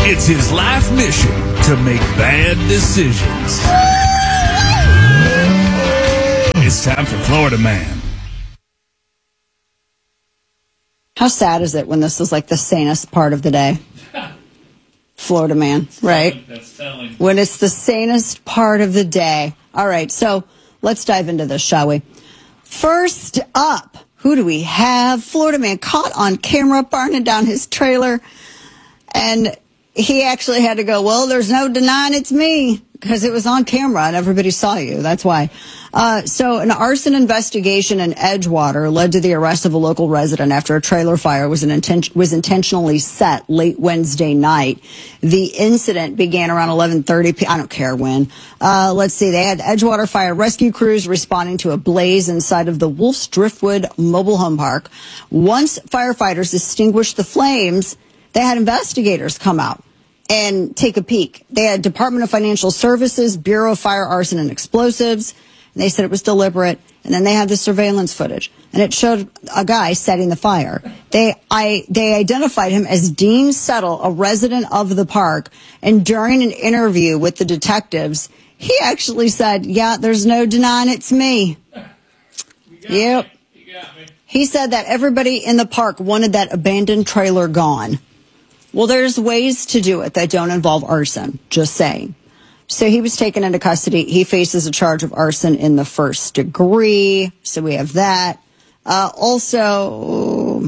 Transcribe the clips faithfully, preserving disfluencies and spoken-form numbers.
It's his life mission to make bad decisions. It's time for Florida Man. How sad is it when this is like the sanest part of the day? Florida Man, right? That's telling. When it's the sanest part of the day. All right, so let's dive into this, shall we? First up, who do we have? Florida Man caught on camera burning down his trailer. And he actually had to go, well, there's no denying it's me, because it was on camera and everybody saw you. That's why. Uh, so an arson investigation in Edgewater led to the arrest of a local resident after a trailer fire was, an inten- was intentionally set late Wednesday night. The incident began around eleven thirty p.m. I don't care when. Uh, let's see. They had Edgewater fire rescue crews responding to a blaze inside of the Wolf's Driftwood mobile home park. Once firefighters extinguished the flames, they had investigators come out and take a peek. They had Department of Financial Services, Bureau of Fire, Arson, and Explosives. And they said it was deliberate. And then they had the surveillance footage. And it showed a guy setting the fire. They I they identified him as Dean Settle, a resident of the park. And during an interview with the detectives, he actually said, yeah, there's no denying it's me. Yep. Me. You got me. He said that everybody in the park wanted that abandoned trailer gone. Well, there's ways to do it that don't involve arson, just saying. So he was taken into custody. He faces a charge of arson in the first degree. So we have that. Uh, also,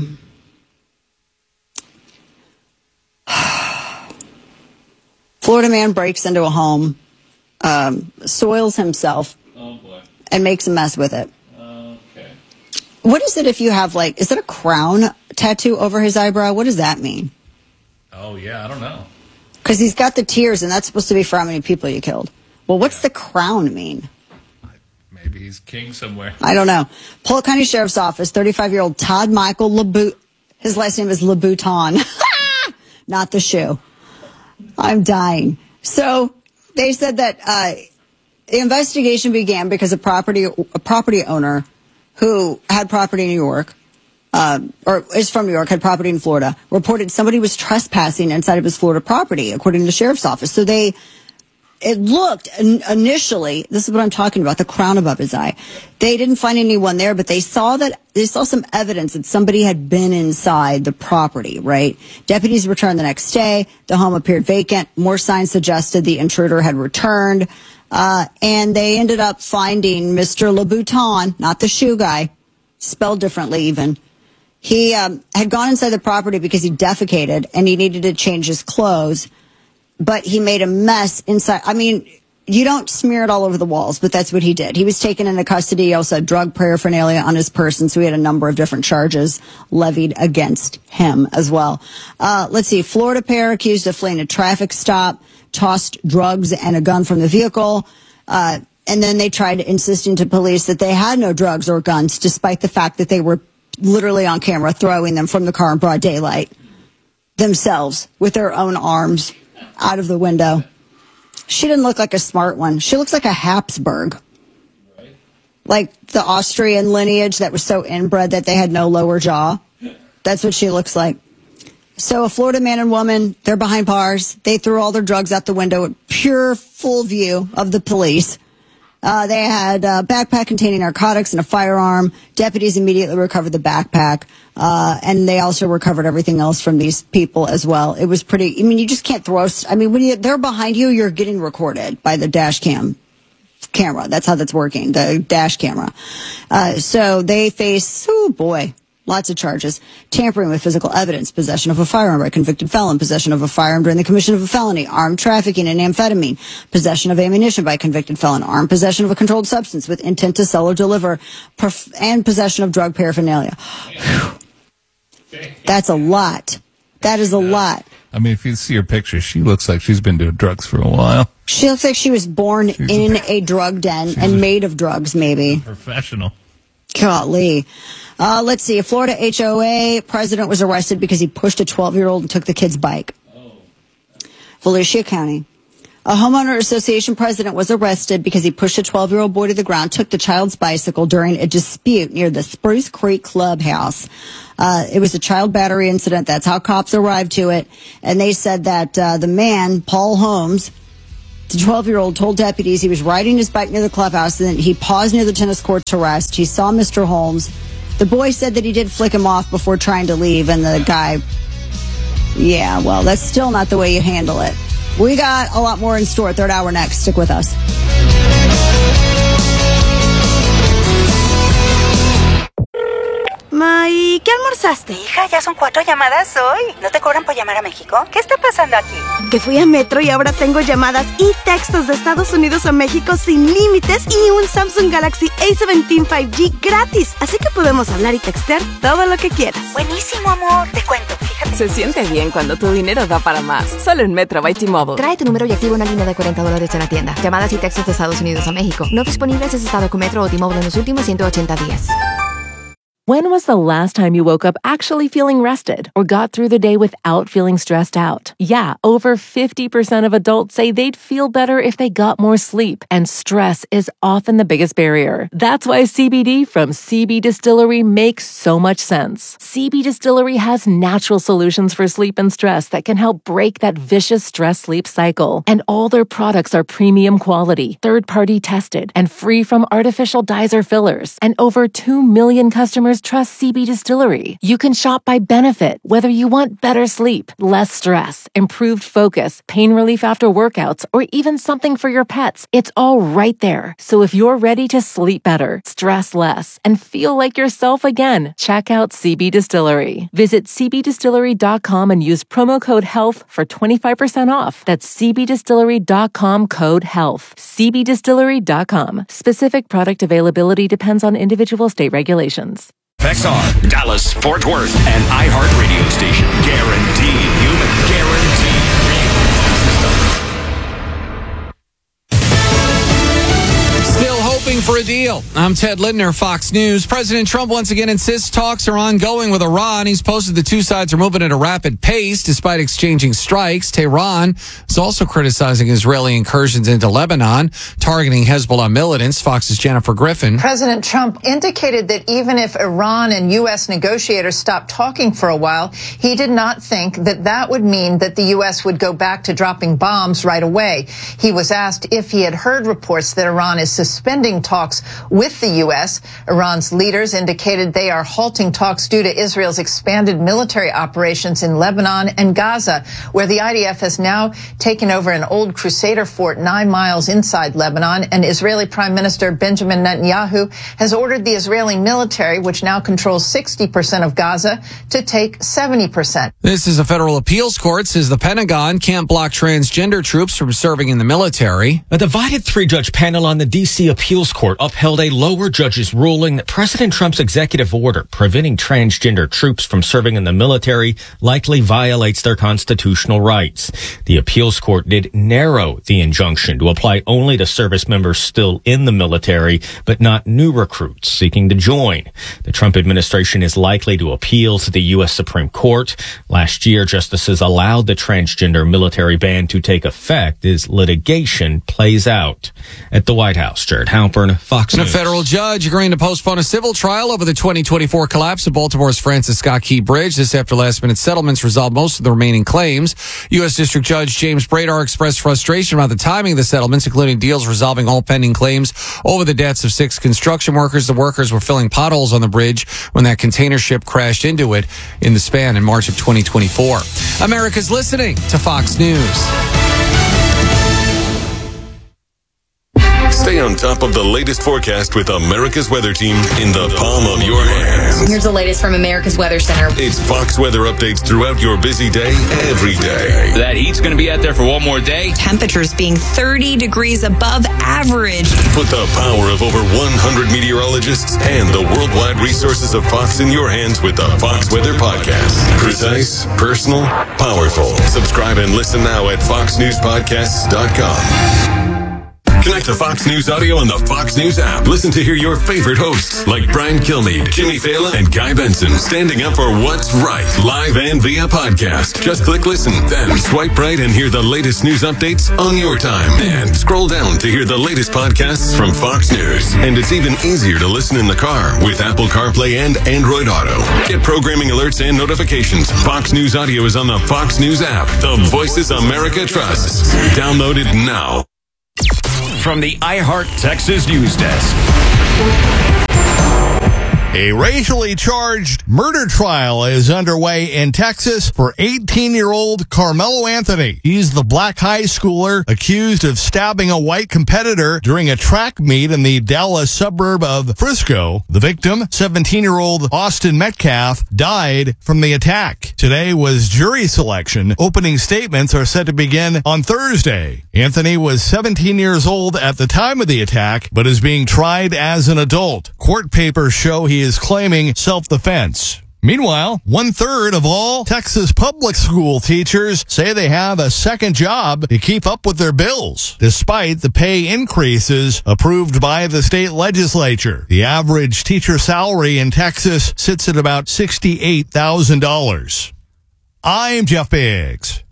Florida man breaks into a home, um, soils himself, Oh, boy. and makes a mess with it. Okay. What is it if you have, like, is it a crown tattoo over his eyebrow? What does that mean? Oh, yeah, I don't know. Because he's got the tears, and that's supposed to be for how many people you killed. Well, what's the crown mean? Maybe he's king somewhere. I don't know. Polk County Sheriff's Office, thirty-five-year-old Todd Michael LeBout. His last name is LeBouton. Not the shoe. I'm dying. So they said that uh, the investigation began because a property a property owner who had property in New York, uh, or is from New York, had property in Florida, reported somebody was trespassing inside of his Florida property, according to the sheriff's office. So they, it looked initially, this is what I'm talking about, the crown above his eye. They didn't find anyone there, but they saw that, they saw some evidence that somebody had been inside the property, right? Deputies returned the next day. The home appeared vacant. More signs suggested the intruder had returned. Uh, and they ended up finding Mister LeBouton, not the shoe guy, spelled differently even. He um, had gone inside the property because he defecated and he needed to change his clothes, but he made a mess inside. I mean, you don't smear it all over the walls, but that's what he did. He was taken into custody. He also had drug paraphernalia on his person, so he had a number of different charges levied against him as well. Uh, let's see. Florida pair accused of fleeing a traffic stop, tossed drugs and a gun from the vehicle. Uh, and then they tried insisting to police that they had no drugs or guns, despite the fact that they were literally on camera throwing them from the car in broad daylight themselves with their own arms out of the window. She didn't look like a smart one. She looks like a Habsburg. Right. Like the Austrian lineage that was so inbred that they had no lower jaw. That's what she looks like. So a Florida man and woman, they're behind bars. They threw all their drugs out the window at pure full view of the police. Uh, they had a backpack containing narcotics and a firearm. Deputies immediately recovered the backpack. Uh, and they also recovered everything else from these people as well. It was pretty, I mean, you just can't throw, I mean, when you, they're behind you, you're getting recorded by the dash cam camera. That's how that's working, the dash camera. Uh, so they face, oh boy, lots of charges. Tampering with physical evidence, possession of a firearm by a convicted felon, possession of a firearm during the commission of a felony, armed trafficking and amphetamine, possession of ammunition by a convicted felon, armed possession of a controlled substance with intent to sell or deliver, perf- and possession of drug paraphernalia. That's a lot. That is a lot. I mean, if you see her picture, she looks like she's been doing drugs for a while. She looks like she was born She's in a, a drug den and a, made of drugs, maybe. Professional. Golly. Uh, let's see. A Florida H O A president was arrested because he pushed a twelve-year-old and took the kid's bike. Oh. Volusia County. A homeowner association president was arrested because he pushed a twelve-year-old boy to the ground, took the child's bicycle during a dispute near the Spruce Creek Clubhouse. Uh, it was a child battery incident. That's how cops arrived to it. And they said that uh, the man, Paul Holmes, the twelve-year-old, told deputies he was riding his bike near the clubhouse, and then he paused near the tennis court to rest. He saw Mister Holmes. The boy said that he did flick him off before trying to leave, and the guy, yeah, well, that's still not the way you handle it. We got a lot more in store. Third hour next. Stick with us. May, ¿qué almorzaste? Hija, ya son cuatro llamadas hoy. ¿No te cobran por llamar a México? ¿Qué está pasando aquí? Que fui a Metro y ahora tengo llamadas y textos de Estados Unidos a México sin límites y un Samsung Galaxy A diecisiete cinco G gratis. Así que podemos hablar y textear todo lo que quieras. Buenísimo, amor. Te cuento, fíjate. Se siente bien cuando tu dinero da para más. Solo en Metro by T-Mobile. Trae tu número y activa una línea de cuarenta dólares en la tienda. Llamadas y textos de Estados Unidos a México. No disponibles en estado con Metro o T-Mobile en los últimos ciento ochenta días. When was the last time you woke up actually feeling rested or got through the day without feeling stressed out? Yeah, over fifty percent of adults say they'd feel better if they got more sleep, and stress is often the biggest barrier. That's why C B D from C B Distillery makes so much sense. C B Distillery has natural solutions for sleep and stress that can help break that vicious stress-sleep cycle. And all their products are premium quality, third-party tested, and free from artificial dyes or fillers. And over two million customers trust C B Distillery. You can shop by benefit, whether you want better sleep, less stress, improved focus, pain relief after workouts, or even something for your pets. It's all right there. So if you're ready to sleep better, stress less, and feel like yourself again, check out C B Distillery. Visit c b distillery dot com and use promo code HEALTH for twenty-five percent off. That's c b distillery dot com code HEALTH. c b distillery dot com. Specific product availability depends on individual state regulations. X R, Dallas, Fort Worth, and iHeart Radio Station. Guaranteed human. Guaranteed real. Still hoping for a deal. I'm Ted Lindner, Fox News. President Trump once again insists talks are ongoing with Iran. He's posted the two sides are moving at a rapid pace despite exchanging strikes. Tehran is also criticizing Israeli incursions into Lebanon, targeting Hezbollah militants. Fox's Jennifer Griffin. President Trump indicated that even if Iran and U S negotiators stopped talking for a while, he did not think that that would mean that the U S would go back to dropping bombs right away. He was asked if he had heard reports that Iran is suspending talks with the U S. Iran's leaders indicated they are halting talks due to Israel's expanded military operations in Lebanon and Gaza, where the I D F has now taken over an old Crusader fort nine miles inside Lebanon, and Israeli Prime Minister Benjamin Netanyahu has ordered the Israeli military, which now controls sixty percent of Gaza, to take seventy percent. This is a federal appeals court, says the Pentagon can't block transgender troops from serving in the military. A divided three-judge panel on the D C appeals court upheld a lower judge's ruling that President Trump's executive order preventing transgender troops from serving in the military likely violates their constitutional rights. The appeals court did narrow the injunction to apply only to service members still in the military, but not new recruits seeking to join. The Trump administration is likely to appeal to the U S Supreme Court. Last year, justices allowed the transgender military ban to take effect as litigation plays out. At the White House, Jared Halpern, Fox And News. a federal judge agreeing to postpone a civil trial over the twenty twenty-four collapse of Baltimore's Francis Scott Key Bridge. This after last-minute settlements resolved most of the remaining claims. U S District Judge James Bradar expressed frustration about the timing of the settlements, including deals resolving all pending claims over the deaths of six construction workers. The workers were filling potholes on the bridge when that container ship crashed into it in the span in March of twenty twenty-four. America's listening to Fox News. Stay on top of the latest forecast with America's Weather Team in the palm of your hands. Here's the latest from America's Weather Center. It's Fox weather updates throughout your busy day, every day. That heat's going to be out there for one more day. Temperatures being thirty degrees above average. Put the power of over one hundred meteorologists and the worldwide resources of Fox in your hands with the Fox Weather Podcast. Precise, personal, powerful. Subscribe and listen now at fox news podcasts dot com. Connect to Fox News Audio on the Fox News app. Listen to hear your favorite hosts like Brian Kilmeade, Jimmy Fallon, and Guy Benson standing up for what's right, live and via podcast. Just click listen, then swipe right and hear the latest news updates on your time. And scroll down to hear the latest podcasts from Fox News. And it's even easier to listen in the car with Apple CarPlay and Android Auto. Get programming alerts and notifications. Fox News Audio is on the Fox News app. The Voices America trusts. Download it now. From the iHeart Texas News Desk. A racially charged murder trial is underway in Texas for eighteen-year-old Carmelo Anthony. He's the black high schooler accused of stabbing a white competitor during a track meet in the Dallas suburb of Frisco. The victim, seventeen-year-old Austin Metcalf, died from the attack. Today was jury selection. Opening statements are set to begin on Thursday. Anthony was seventeen years old at the time of the attack, but is being tried as an adult. Court papers show he is claiming self-defense. Meanwhile, one-third of all Texas public school teachers say they have a second job to keep up with their bills, despite the pay increases approved by the state legislature. The average teacher salary in Texas sits at about sixty-eight thousand dollars. I'm Jeff Biggs.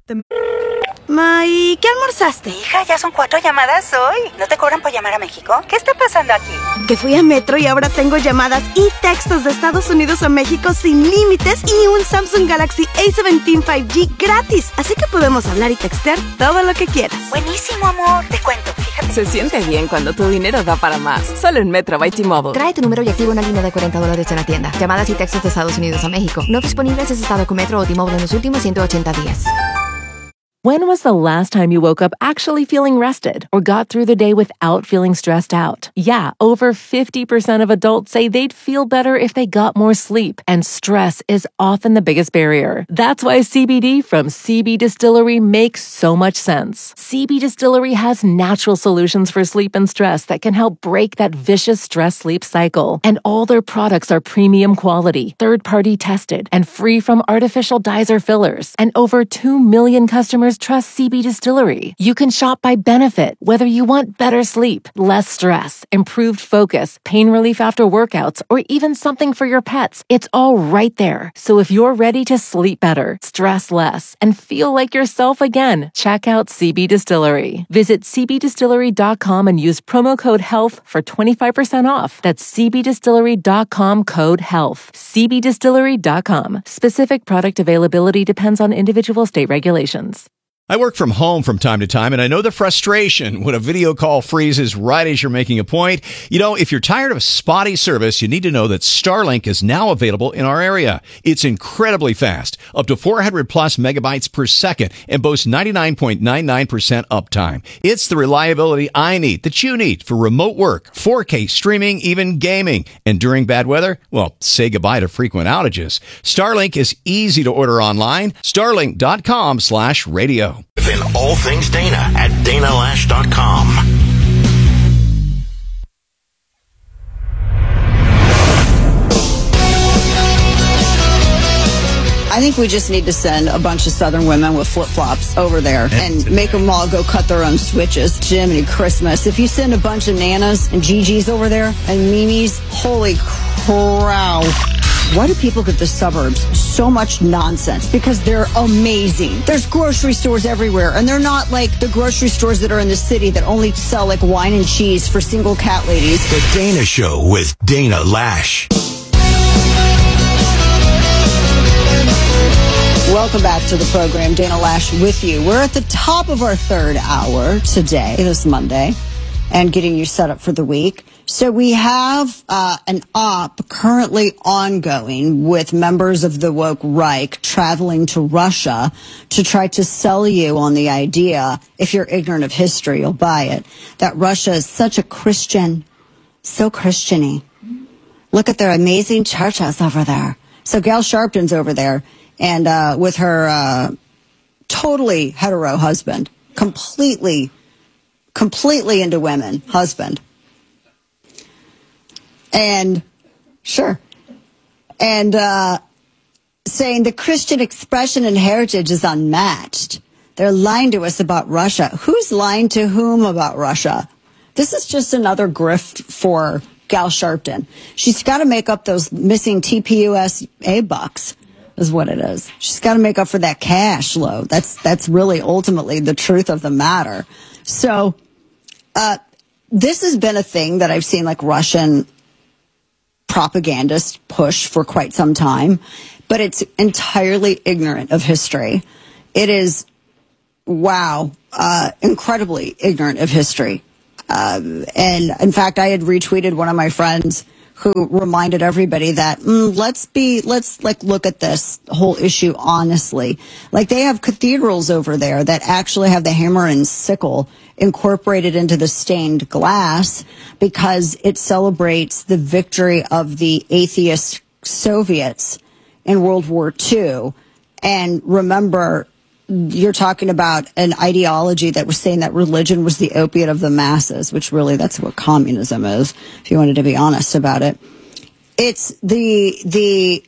May, ¿qué almorzaste? Hija, ya son cuatro llamadas hoy. ¿No te cobran por llamar a México? ¿Qué está pasando aquí? Que fui a Metro y ahora tengo llamadas y textos de Estados Unidos a México sin límites y un Samsung Galaxy A diecisiete cinco G gratis. Así que podemos hablar y textear todo lo que quieras. Buenísimo, amor. Te cuento, fíjate. Se siente bien cuando tu dinero da para más. Solo en Metro by T-Mobile. Trae tu número y activa una línea de cuarenta dólares en la tienda. Llamadas y textos de Estados Unidos a México. No disponibles si has estado con Metro o T-Mobile en los últimos ciento ochenta días. When was the last time you woke up actually feeling rested or got through the day without feeling stressed out? Yeah, over fifty percent of adults say they'd feel better if they got more sleep, and stress is often the biggest barrier. That's why C B D from C B Distillery makes so much sense. C B Distillery has natural solutions for sleep and stress that can help break that vicious stress-sleep cycle. And all their products are premium quality, third-party tested, and free from artificial dyes or fillers. And over two million customers trust C B Distillery. You can shop by benefit, whether you want better sleep, less stress, improved focus, pain relief after workouts, or even something for your pets. It's all right there. So if you're ready to sleep better, stress less, and feel like yourself again, check out C B Distillery. Visit c b distillery dot com and use promo code HEALTH for twenty-five percent off. That's c b distillery dot com code HEALTH. c b distillery dot com. Specific product availability depends on individual state regulations. I work from home from time to time, and I know the frustration when a video call freezes right as you're making a point. You know, if you're tired of spotty service, you need to know that Starlink is now available in our area. It's incredibly fast, up to four hundred plus megabytes per second, and boasts ninety-nine point nine nine percent uptime. It's the reliability I need, that you need, for remote work, four K streaming, even gaming. And during bad weather, well, say goodbye to frequent outages. Starlink is easy to order online. Starlink dot com slash radio. Then all things Dana at dana lash dot com. I think we just need to send a bunch of Southern women with flip-flops over there and make them all go cut their own switches. Jiminy Christmas. If you send a bunch of Nanas and Gigi's over there and Mimi's, holy crow. Why do people get the suburbs so much nonsense? Because they're amazing. There's grocery stores everywhere, and they're not like the grocery stores that are in the city that only sell like wine and cheese for single cat ladies. The Dana Show with Dana Lash. Welcome back to the program. Dana Lash with you. We're at the top of our third hour today, this Monday, and getting you set up for the week. So we have uh, an op currently ongoing with members of the woke Reich traveling to Russia to try to sell you on the idea, if you're ignorant of history, you'll buy it, that Russia is such a Christian, so Christian-y. Look at their amazing churches over there. So Gail Sharpton's over there, and uh, with her uh, totally hetero husband, completely, completely into women husband. And, sure, and uh, saying the Christian expression and heritage is unmatched. They're lying to us about Russia. Who's lying to whom about Russia? This is just another grift for Gal Sharpton. She's got to make up those missing T P U S A bucks, is what it is. She's got to make up for that cash load. That's that's really ultimately the truth of the matter. So, uh, this has been a thing that I've seen like Russian propagandists push for quite some time, but it's entirely ignorant of history. It is, wow, uh, incredibly ignorant of history. Uh, and in fact, I had retweeted one of my friends who reminded everybody that mm, let's be, let's like look at this whole issue honestly. Like they have cathedrals over there that actually have the hammer and sickle incorporated into the stained glass because it celebrates the victory of the atheist Soviets in World War Two. And remember, you're talking about an ideology that was saying that religion was the opiate of the masses, which really that's what communism is, if you wanted to be honest about it. It's the, the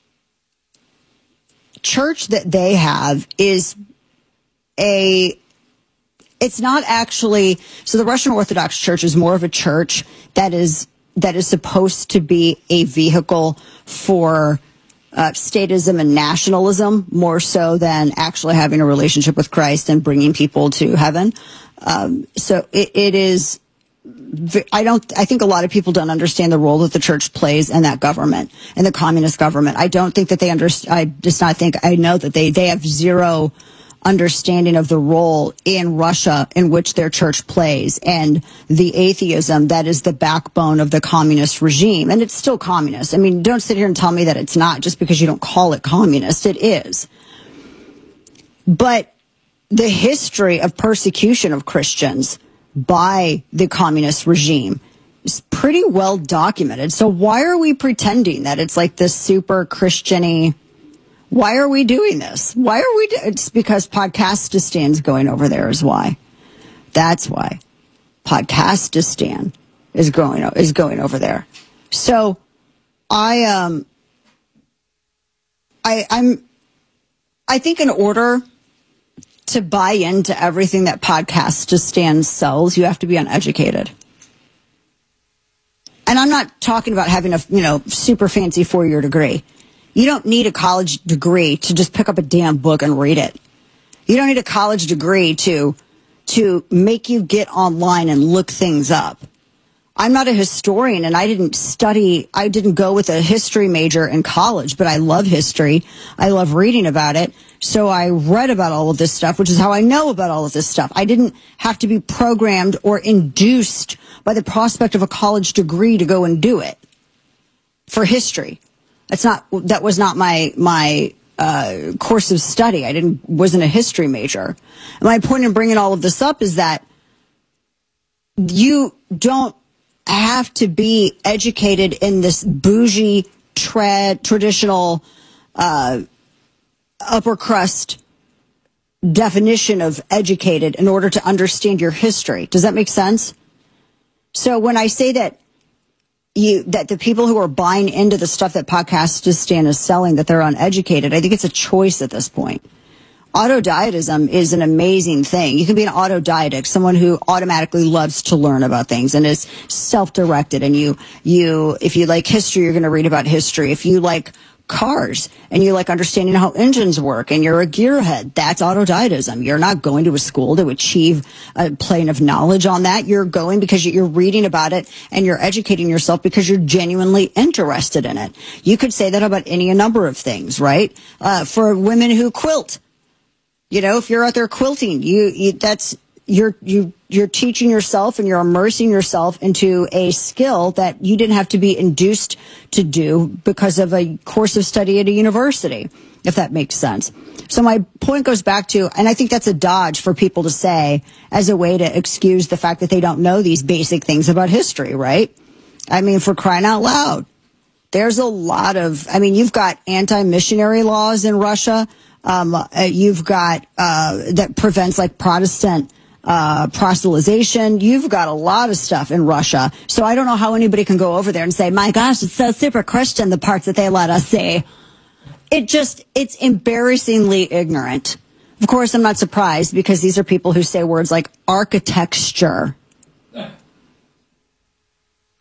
church that they have is a, it's not actually, so the Russian Orthodox Church is more of a church that is, that is supposed to be a vehicle for Uh, statism and nationalism more so than actually having a relationship with Christ and bringing people to heaven. Um, so it, it is, I don't, I think a lot of people don't understand the role that the church plays in that government, in the communist government. I don't think that they understand, I just not think, I know that they, they have zero understanding of the role in Russia in which their church plays and the atheism that is the backbone of the communist regime. And it's still communist. I mean, don't sit here and tell me that it's not just because you don't call it communist. It is. But the history of persecution of Christians by the communist regime is pretty well documented. So why are we pretending that it's like this super Christian-y? Why are we doing this? Why are we? Do- it's because Podcastistan's going over there is why. That's why Podcastistan is going is going over there. So I um I I'm I think in order to buy into everything that Podcastistan sells, you have to be uneducated. And I'm not talking about having a, you know, super fancy four-year degree. You don't need a college degree to just pick up a damn book and read it. You don't need a college degree to to make you get online and look things up. I'm not a historian and I didn't study, I didn't go with a history major in college, but I love history. I love reading about it. So I read about all of this stuff, which is how I know about all of this stuff. I didn't have to be programmed or induced by the prospect of a college degree to go and do it for history. That's not, that was not my, my, uh, course of study. I didn't, wasn't a history major. And my point in bringing all of this up is that you don't have to be educated in this bougie, tra- traditional, uh, upper crust definition of educated in order to understand your history. Does that make sense? So when I say that You, that the people who are buying into the stuff that Podcastistan is selling, that they're uneducated, I think it's a choice at this point. Autodidactism is an amazing thing. You can be an autodidact, someone who automatically loves to learn about things and is self-directed. And you, you, if you like history, you're going to read about history. If you like cars and you like understanding how engines work and you're a gearhead, that's autodidactism. You're not going to a school to achieve a plane of knowledge on that. You're going because you're reading about it and you're educating yourself because you're genuinely interested in it. You could say that about any number of things, right? Uh, for women who quilt, you know, if you're out there quilting, you, you that's, you're, you, you're teaching yourself and you're immersing yourself into a skill that you didn't have to be induced to do because of a course of study at a university, if that makes sense. So my point goes back to, and I think that's a dodge for people to say as a way to excuse the fact that they don't know these basic things about history, right? I mean, for crying out loud, there's a lot of, I mean, you've got anti-missionary laws in Russia. Um, uh, you've got, uh, that prevents like Protestant uh, proselytization. You've got a lot of stuff in Russia. So I don't know how anybody can go over there and say, my gosh, it's so super Christian, the parts that they let us see. It just, it's embarrassingly ignorant. Of course, I'm not surprised because these are people who say words like architecture.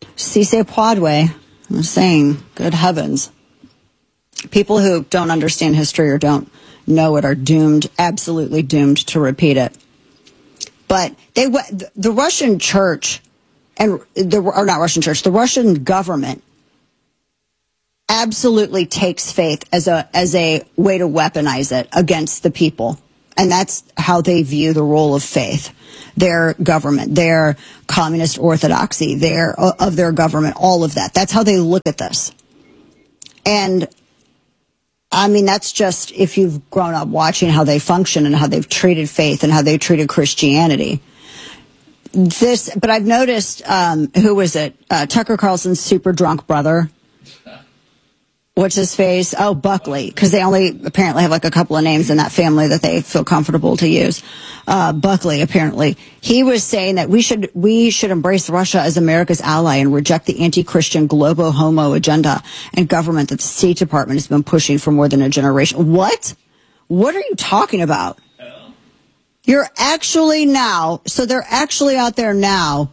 Si se puede. I'm saying, good heavens. People who don't understand history or don't know it are doomed, absolutely doomed to repeat it. But they, the Russian church, and the, or not Russian church, the Russian government absolutely takes faith as a as a way to weaponize it against the people. And that's how they view the role of faith. Their government, their communist orthodoxy, their of their government, all of that. That's how they look at this. And I mean, that's just if you've grown up watching how they function and how they've treated faith and how they've treated Christianity. This, but I've noticed, um, who was it? Uh, Tucker Carlson's super drunk brother. What's his face? Oh, Buckley, because they only apparently have like a couple of names in that family that they feel comfortable to use. Uh, Buckley, apparently, he was saying that we should we should embrace Russia as America's ally and reject the anti-Christian globo homo agenda and government that the State Department has been pushing for more than a generation. What? What are you talking about? You're actually now, so they're actually out there now.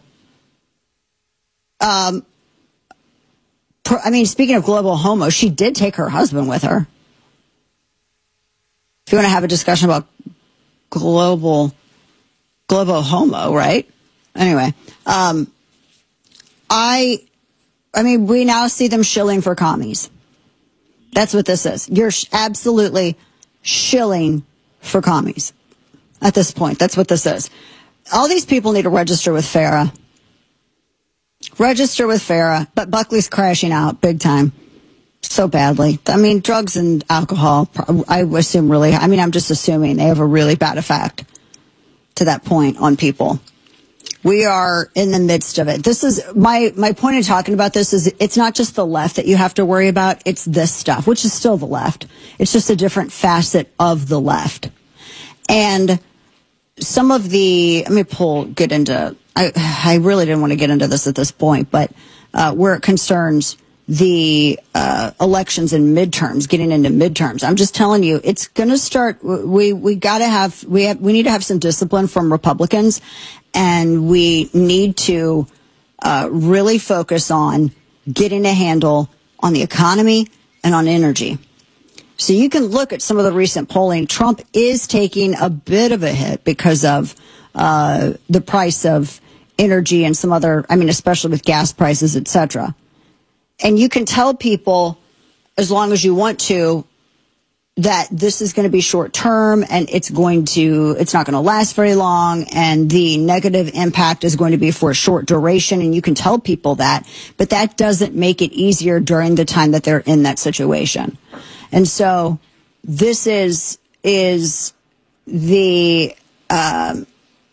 Um. I mean, speaking of global homo, she did take her husband with her. If you want to have a discussion about global, global homo, right? Anyway, um, I, I mean, we now see them shilling for commies. That's what this is. You're sh- absolutely shilling for commies at this point. That's what this is. All these people need to register with FARA. Register with FARA, but Buckley's crashing out big time. So badly. I mean, drugs and alcohol, I assume really, I mean, I'm just assuming they have a really bad effect to that point on people. We are in the midst of it. This is, my, my point in talking about this is it's not just the left that you have to worry about, it's this stuff, which is still the left. It's just a different facet of the left. And some of the, let me pull, get into, I, I really didn't want to get into this at this point, but uh, where it concerns the uh, elections and midterms, getting into midterms, I'm just telling you, it's going to start. We we got to have we have we need to have some discipline from Republicans, and we need to uh, really focus on getting a handle on the economy and on energy. So you can look at some of the recent polling. Trump is taking a bit of a hit because of uh, the price of energy and some other, I mean, especially with gas prices, et cetera. And you can tell people, as long as you want to, that this is going to be short term and it's going to, it's not going to last very long, and the negative impact is going to be for a short duration. And you can tell people that, but that doesn't make it easier during the time that they're in that situation. And so this is, is the, um,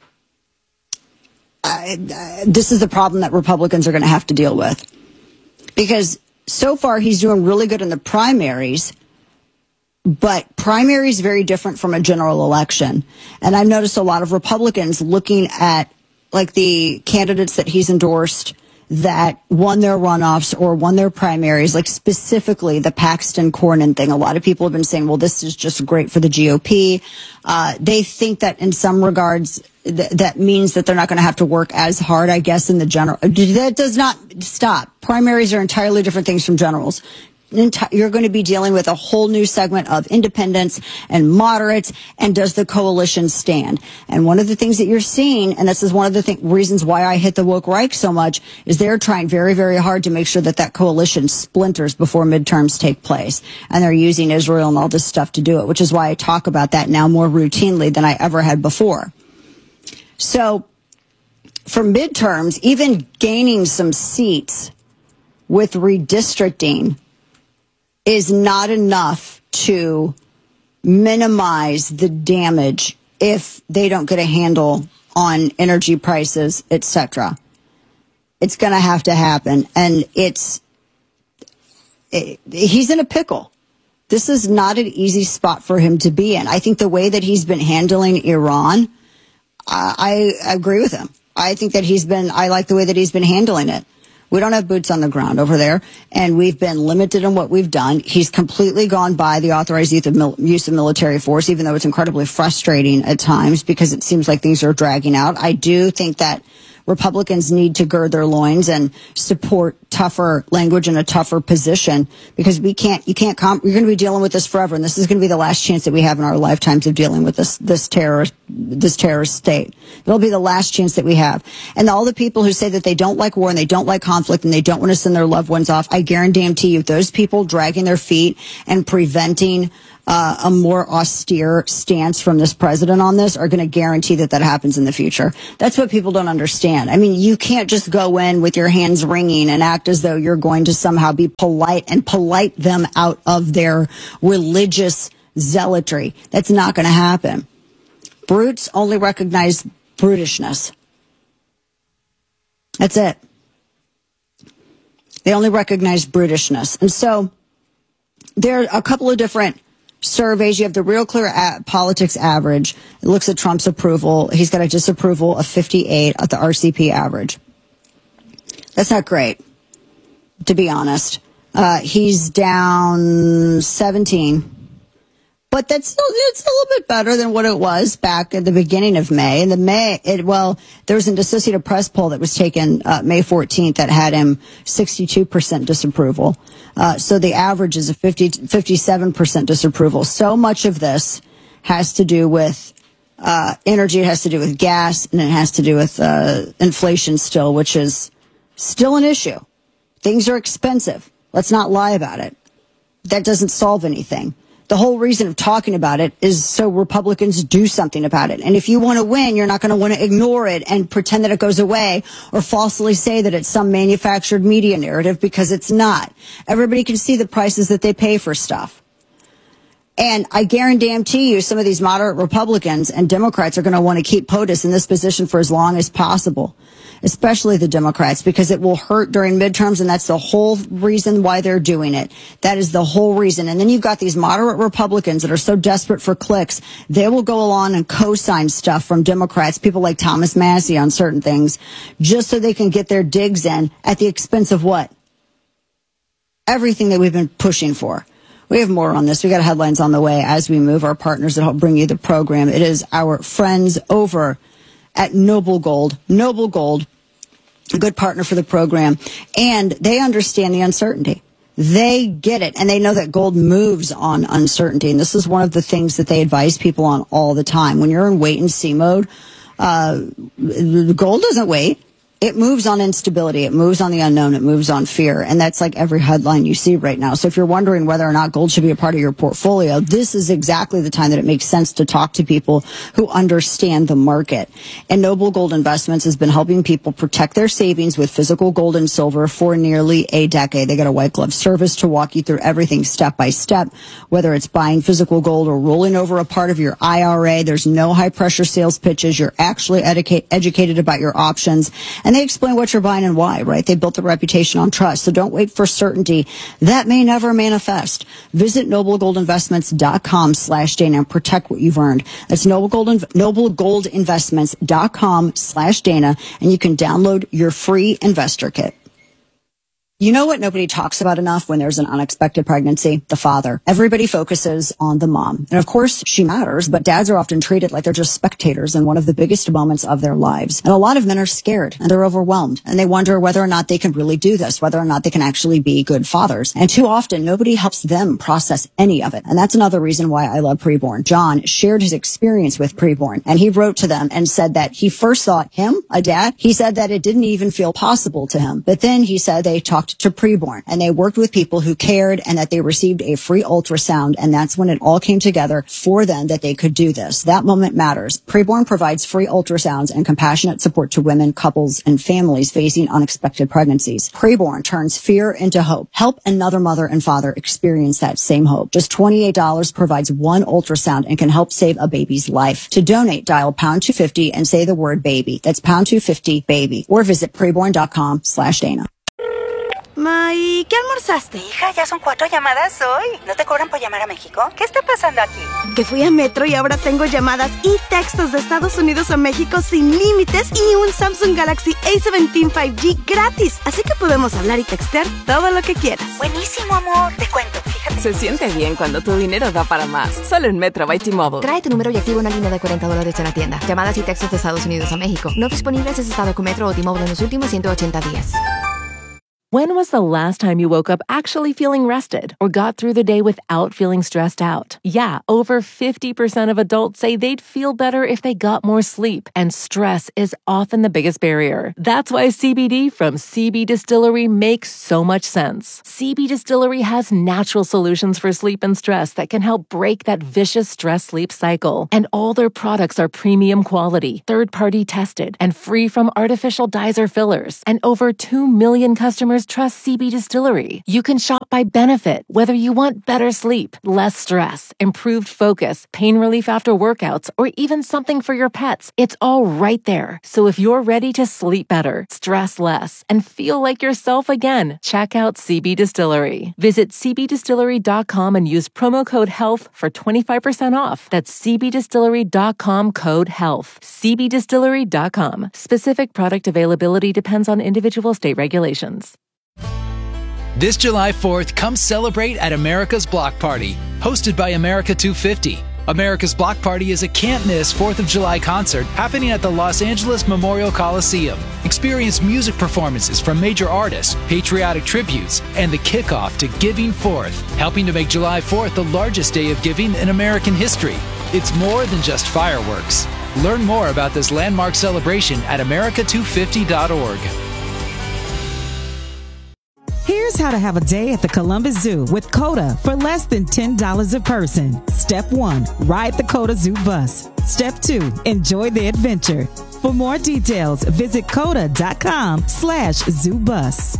I, I, this is the problem that Republicans are going to have to deal with. Because so far he's doing really good in the primaries, but primary is very different from a general election. And I've noticed a lot of Republicans looking at like the candidates that he's endorsed that won their runoffs or won their primaries, like specifically the Paxton Cornyn thing. A lot of people have been saying, well, this is just great for the G O P. Uh, they think that in some regards, th- that means that they're not going to have to work as hard, I guess, in the general. That does not stop. Primaries are entirely different things from generals. You're going to be dealing with a whole new segment of independents and moderates, and does the coalition stand? And one of the things that you're seeing, and this is one of the th- reasons why I hit the woke right so much, is they're trying very, very hard to make sure that that coalition splinters before midterms take place. And they're using Israel and all this stuff to do it, which is why I talk about that now more routinely than I ever had before. So for midterms, even gaining some seats with redistricting is not enough to minimize the damage if they don't get a handle on energy prices, et cetera. It's going to have to happen. And it's, it, he's in a pickle. This is not an easy spot for him to be in. I think the way that he's been handling Iran, I, I agree with him. I think that he's been, I like the way that he's been handling it. We don't have boots on the ground over there, and we've been limited in what we've done. He's completely gone by the authorized use of, mil- use of military force, even though it's incredibly frustrating at times because it seems like things are dragging out. I do think that Republicans need to gird their loins and support tougher language and a tougher position, because we can't, you can't, comp- you're going to be dealing with this forever. And this is going to be the last chance that we have in our lifetimes of dealing with this, this terror, this terrorist state. It'll be the last chance that we have. And all the people who say that they don't like war and they don't like conflict and they don't want to send their loved ones off, I guarantee you, those people dragging their feet and preventing Uh, a more austere stance from this president on this are going to guarantee that that happens in the future. That's what people don't understand. I mean, you can't just go in with your hands wringing and act as though you're going to somehow be polite and polite them out of their religious zealotry. That's not going to happen. Brutes only recognize brutishness. That's it. They only recognize brutishness. And so there are a couple of different surveys. You have the Real Clear a- Politics average. It looks at Trump's approval. He's got a disapproval of fifty-eight at the R C P average. That's not great, to be honest. Uh, he's down seventeen. But that's still, it's a little bit better than what it was back at the beginning of May. In the May, it, well, there was an Associated Press poll that was taken uh, May fourteenth that had him sixty-two percent disapproval. Uh, so the average is a fifty, fifty-seven percent disapproval. So much of this has to do with uh, energy, it has to do with gas, and it has to do with uh, inflation still, which is still an issue. Things are expensive. Let's not lie about it. That doesn't solve anything. The whole reason of talking about it is so Republicans do something about it. And if you want to win, you're not going to want to ignore it and pretend that it goes away or falsely say that it's some manufactured media narrative, because it's not. Everybody can see the prices that they pay for stuff. And I guarantee you some of these moderate Republicans and Democrats are going to want to keep POTUS in this position for as long as possible, especially the Democrats, because it will hurt during midterms, and that's the whole reason why they're doing it. That is the whole reason. And then you've got these moderate Republicans that are so desperate for clicks, they will go along and co-sign stuff from Democrats, people like Thomas Massie on certain things, just so they can get their digs in at the expense of what? Everything that we've been pushing for. We have more on this. We got headlines on the way as we move. Our partners that help bring you the program. It is our friends over at Noble Gold. Noble Gold, a good partner for the program, and they understand the uncertainty. They get it, and they know that gold moves on uncertainty. And this is one of the things that they advise people on all the time. When you're in wait and see mode, uh, gold doesn't wait. It moves on instability. It moves on the unknown. It moves on fear. And that's like every headline you see right now. So if you're wondering whether or not gold should be a part of your portfolio, this is exactly the time that it makes sense to talk to people who understand the market. And Noble Gold Investments has been helping people protect their savings with physical gold and silver for nearly a decade. They got a white glove service to walk you through everything step by step, whether it's buying physical gold or rolling over a part of your I R A. There's no high pressure sales pitches. You're actually educate, educated about your options. And they explain what you're buying and why, right? They built a reputation on trust. So don't wait for certainty. That may never manifest. Visit noblegoldinvestments.com slash Dana and protect what you've earned. That's noblegold, noblegoldinvestments.com slash Dana, and you can download your free investor kit. You know what nobody talks about enough when there's an unexpected pregnancy? The father. Everybody focuses on the mom. And of course, she matters, but dads are often treated like they're just spectators in one of the biggest moments of their lives. And a lot of men are scared and they're overwhelmed and they wonder whether or not they can really do this, whether or not they can actually be good fathers. And too often, nobody helps them process any of it. And that's another reason why I love Preborn. John shared his experience with Preborn, and he wrote to them and said that he first thought him, a dad, he said that it didn't even feel possible to him. But then he said they talked to Preborn and they worked with people who cared and that they received a free ultrasound, and that's when it all came together for them that they could do this. That moment matters. Preborn provides free ultrasounds and compassionate support to women, couples, and families facing unexpected pregnancies. Preborn turns fear into hope. Help another mother and father experience that same hope. Just twenty-eight dollars provides one ultrasound and can help save a baby's life. To donate, dial pound two fifty and say the word baby. That's pound two fifty baby, or visit preborn.com slash Dana. May, ¿qué almorzaste? Hija, ya son cuatro llamadas hoy. ¿No te cobran por llamar a México? ¿Qué está pasando aquí? Que fui a Metro y ahora tengo llamadas y textos de Estados Unidos a México sin límites y un Samsung Galaxy A diecisiete cinco G gratis. Así que podemos hablar y textear todo lo que quieras. Buenísimo, amor. Te cuento. Fíjate Se siente bien cuando tu dinero da para más. Solo en Metro by T-Mobile. Trae tu número y activa una línea de cuarenta dólares en la tienda. Llamadas y textos de Estados Unidos a México. No disponibles en estado con Metro o T-Mobile en los últimos ciento ochenta días. When was the last time you woke up actually feeling rested or got through the day without feeling stressed out? Yeah, over fifty percent of adults say they'd feel better if they got more sleep, and stress is often the biggest barrier. That's why C B D from C B Distillery makes so much sense. C B Distillery has natural solutions for sleep and stress that can help break that vicious stress-sleep cycle. And all their products are premium quality, third-party tested, and free from artificial dyes or fillers. And over two million customers trust C B Distillery. You can shop by benefit, whether you want better sleep, less stress, improved focus, pain relief after workouts, or even something for your pets. It's all right there. So if you're ready to sleep better, stress less, and feel like yourself again, check out C B Distillery. Visit c b distillery dot com and use promo code HEALTH for twenty-five percent off. That's c b distillery dot com code HEALTH. c b distillery dot com. Specific product availability depends on individual state regulations. This July fourth, come celebrate at America's Block Party, hosted by America two fifty. America's Block Party is a can't-miss fourth of July concert happening at the Los Angeles Memorial Coliseum. Experience music performances from major artists, patriotic tributes, and the kickoff to Giving Fourth, helping to make July fourth the largest day of giving in American history. It's more than just fireworks. Learn more about this landmark celebration at america two fifty dot org. Here's how to have a day at the Columbus Zoo with COTA for less than ten dollars a person. Step one, ride the COTA Zoo bus. Step two, enjoy the adventure. For more details, visit coda.com slash zoo bus.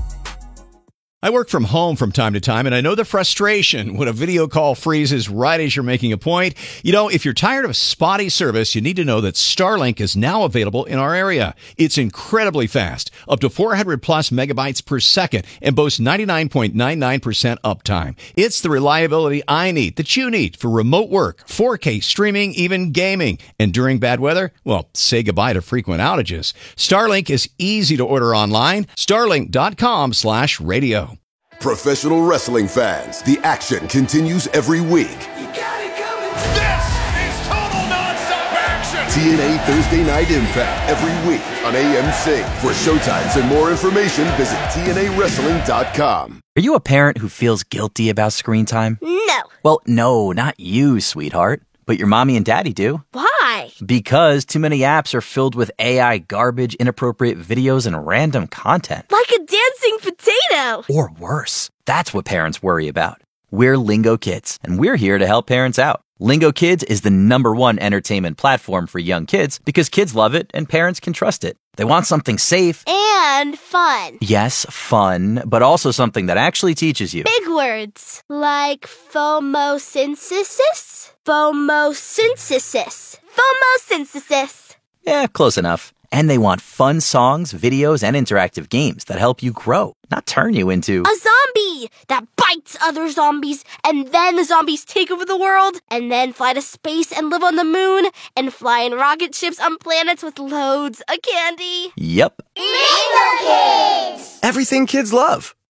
I work from home from time to time, and I know the frustration when a video call freezes right as you're making a point. You know, if you're tired of spotty service, you need to know that Starlink is now available in our area. It's incredibly fast, up to four hundred plus megabytes per second, and boasts ninety-nine point nine nine percent uptime. It's the reliability I need, that you need, for remote work, four K streaming, even gaming. And during bad weather, well, say goodbye to frequent outages. Starlink is easy to order online. Starlink.com slash radio. Professional wrestling fans, the action continues every week. You got it coming. This is total nonstop action. T N A Thursday Night Impact every week on A M C. For showtimes and more information, visit T N A wrestling dot com. Are you a parent who feels guilty about screen time? No. Well, no, not you, sweetheart. But your mommy and daddy do. Why? Because too many apps are filled with A I garbage, inappropriate videos, and random content. Like a dancing potato. Or worse. That's what parents worry about. We're Lingo Kids, and we're here to help parents out. Lingo Kids is the number one entertainment platform for young kids because kids love it and parents can trust it. They want something safe. And fun. Yes, fun, but also something that actually teaches you. Big words. Like phomosynthesis? Phomosynthesis. Phomosynthesis. Yeah, close enough. And they want fun songs, videos, and interactive games that help you grow, not turn you into a zombie that bites other zombies, and then the zombies take over the world, and then fly to space and live on the moon, and fly in rocket ships on planets with loads of candy. Yep. Lingo Kids! Everything kids love.